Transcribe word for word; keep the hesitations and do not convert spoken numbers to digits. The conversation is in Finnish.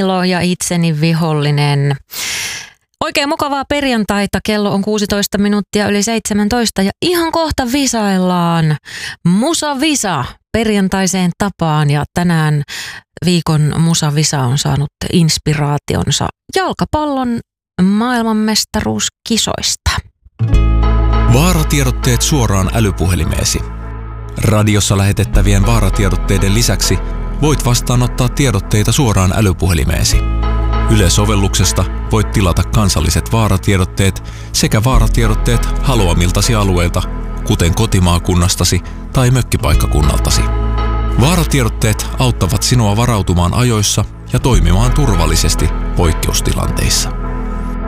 Milo ja itseni vihollinen. Oikein mukavaa perjantaita, kello on kuusitoista minuuttia yli seitsemäntoista ja ihan kohta visaillaan Musa Visa perjantaiseen tapaan ja tänään viikon Musa Visa on saanut inspiraationsa jalkapallon maailmanmestaruuskisoista. Vaaratiedotteet suoraan älypuhelimeesi. Radiossa lähetettävien vaaratiedotteiden lisäksi voit vastaanottaa tiedotteita suoraan älypuhelimeesi. Yle-sovelluksesta voit tilata kansalliset vaaratiedotteet sekä vaaratiedotteet haluamiltasi alueilta, kuten kotimaakunnastasi tai mökkipaikkakunnaltasi. Vaaratiedotteet auttavat sinua varautumaan ajoissa ja toimimaan turvallisesti poikkeustilanteissa.